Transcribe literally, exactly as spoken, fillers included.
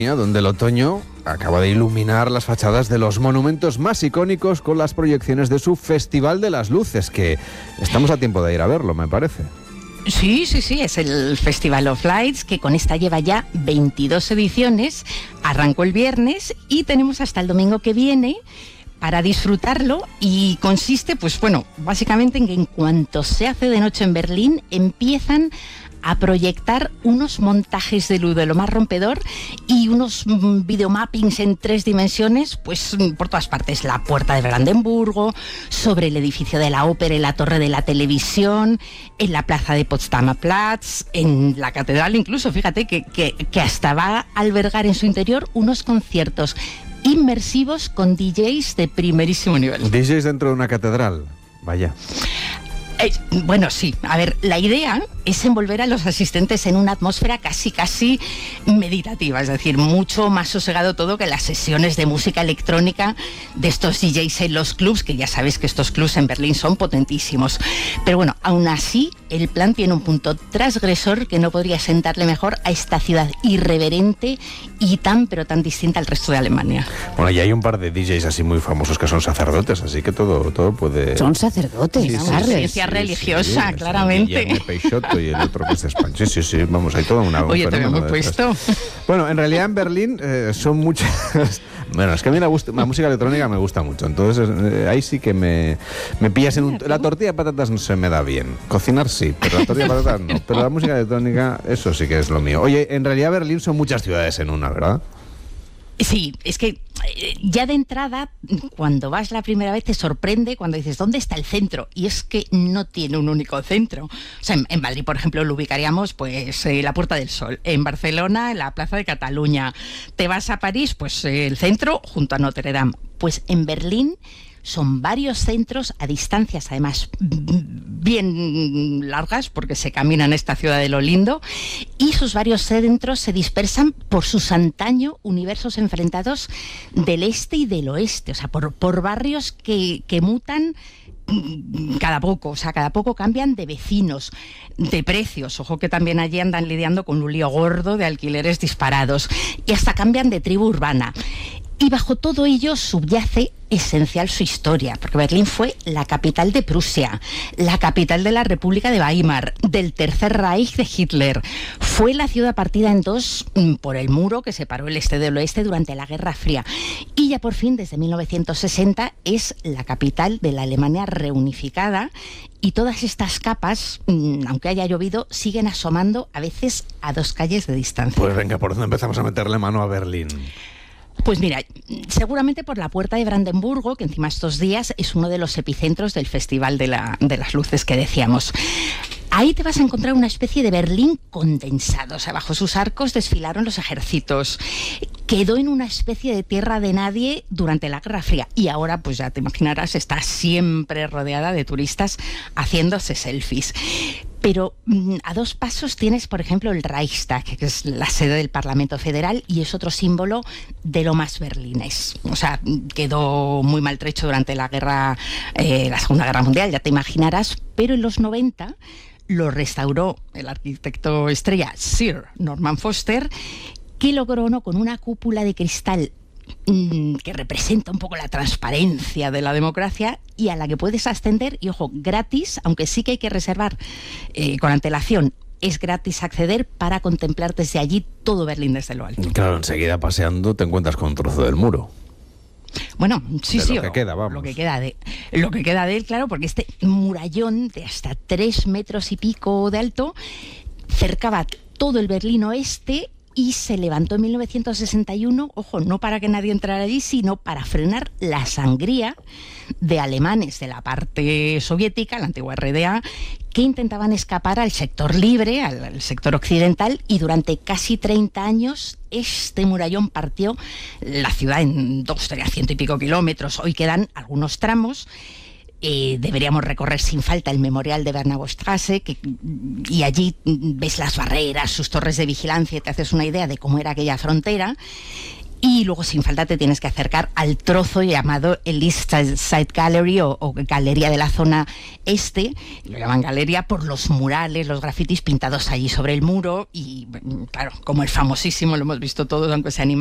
donde el otoño acaba de iluminar las fachadas de los monumentos más icónicos con las proyecciones de su Festival de las Luces, que estamos a tiempo de ir a verlo, me parece. Sí, sí, sí, es el Festival of Lights, que con esta lleva ya veintidós ediciones, arrancó el viernes y tenemos hasta el domingo que viene para disfrutarlo, y consiste, pues bueno, básicamente en que en cuanto se hace de noche en Berlín, empiezan a proyectar unos montajes de luz de lo más rompedor y unos mm, videomappings en tres dimensiones, pues por todas partes. La puerta de Brandenburgo, sobre el edificio de la ópera y la torre de la televisión, en la plaza de Potsdamer Platz, en la catedral incluso, fíjate que, que, que hasta va a albergar en su interior unos conciertos inmersivos con D Js de primerísimo nivel. D Js dentro de una catedral, vaya. Eh, bueno, sí. A ver, la idea es envolver a los asistentes en una atmósfera casi, casi meditativa. Es decir, mucho más sosegado todo que las sesiones de música electrónica de estos D Js en los clubs, que ya sabéis que estos clubs en Berlín son potentísimos. Pero bueno, aún así, el plan tiene un punto transgresor que no podría sentarle mejor a esta ciudad irreverente y tan, pero tan distinta al resto de Alemania. Bueno, y hay un par de D Js así muy famosos que son sacerdotes, así que todo, todo puede... Son sacerdotes, sí, ¿no? Sí, ciencia sí, religiosa, sí, claramente. Y Peixoto y el otro que es de España. Sí, sí, sí, vamos, hay todo una... Oye, te hemos puesto. Bueno, en realidad en Berlín eh, son muchas... Bueno, es que a mí la, gusta, la música electrónica me gusta mucho, entonces eh, ahí sí que me, me pillas en un... La tortilla de patatas no se me da bien. Cocinar sí, pero la tortilla de patatas no. Pero la música electrónica, eso sí que es lo mío. Oye, en realidad Berlín son muchas ciudades en una, ¿verdad? Sí, es que ya de entrada, cuando vas la primera vez, te sorprende cuando dices, ¿dónde está el centro? Y es que no tiene un único centro. O sea, en, en Madrid, por ejemplo, lo ubicaríamos, pues, eh, la Puerta del Sol. En Barcelona, la Plaza de Cataluña. Te vas a París, pues, eh, el centro junto a Notre Dame. Pues en Berlín son varios centros a distancias, además, bien largas, porque se camina en esta ciudad de lo lindo, y sus varios centros se dispersan por sus antaño universos enfrentados del este y del oeste, o sea, por, por barrios que, que mutan cada poco, o sea, cada poco cambian de vecinos, de precios, ojo que también allí andan lidiando con un lío gordo de alquileres disparados, y hasta cambian de tribu urbana. Y bajo todo ello subyace esencial su historia, porque Berlín fue la capital de Prusia, la capital de la República de Weimar, del Tercer Reich de Hitler. Fue la ciudad partida en dos por el muro que separó el este del oeste durante la Guerra Fría. Y ya por fin, desde mil novecientos sesenta, es la capital de la Alemania reunificada. Y todas estas capas, aunque haya llovido, siguen asomando a veces a dos calles de distancia. Pues venga, ¿por dónde empezamos a meterle mano a Berlín? Pues mira, seguramente por la Puerta de Brandenburgo, que encima estos días es uno de los epicentros del Festival de, la, de las Luces que decíamos. Ahí te vas a encontrar una especie de Berlín condensado. O sea, bajo sus arcos desfilaron los ejércitos. Quedó en una especie de tierra de nadie durante la Guerra Fría. Y ahora, pues ya te imaginarás, está siempre rodeada de turistas haciéndose selfies. Pero mmm, a dos pasos tienes, por ejemplo, el Reichstag, que es la sede del Parlamento Federal y es otro símbolo de lo más berlinés. O sea, quedó muy maltrecho durante la guerra, eh, la Segunda Guerra Mundial, ya te imaginarás, pero en los noventa lo restauró el arquitecto estrella Sir Norman Foster, que logró, ¿no?, con una cúpula de cristal que representa un poco la transparencia de la democracia y a la que puedes ascender, y ojo, gratis, aunque sí que hay que reservar eh, con antelación. Es gratis acceder para contemplar desde allí todo Berlín desde lo alto. Claro, enseguida paseando te encuentras con un trozo del muro. Bueno, sí, de sí. Lo que queda, vamos. Lo que queda de, lo que queda de él, claro, porque este murallón de hasta tres metros y pico de alto cercaba todo el Berlín oeste y se levantó en mil novecientos sesenta y uno, ojo, no para que nadie entrara allí, sino para frenar la sangría de alemanes de la parte soviética, la antigua R D A, que intentaban escapar al sector libre, al, al sector occidental, y durante casi treinta años este murallón partió la ciudad en dos, tres, ciento y pico kilómetros. Hoy quedan algunos tramos. Eh, deberíamos recorrer sin falta el memorial de Bernauer Straße, que, y allí ves las barreras, sus torres de vigilancia, y te haces una idea de cómo era aquella frontera. Y luego sin falta te tienes que acercar al trozo llamado el East Side Gallery o, o Galería de la Zona Este, lo llaman galería por los murales, los grafitis pintados allí sobre el muro y claro, como el famosísimo, lo hemos visto todos, aunque sea animado,